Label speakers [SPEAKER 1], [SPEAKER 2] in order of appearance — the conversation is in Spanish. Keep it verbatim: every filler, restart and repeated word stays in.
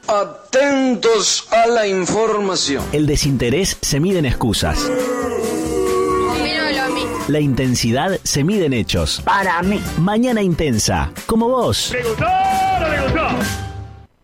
[SPEAKER 1] Atentos a la información.
[SPEAKER 2] El desinterés se mide en excusas. La intensidad se mide en hechos.
[SPEAKER 3] Para mí.
[SPEAKER 2] Mañana intensa, como vos.
[SPEAKER 4] ¿Le gustó o no le gustó?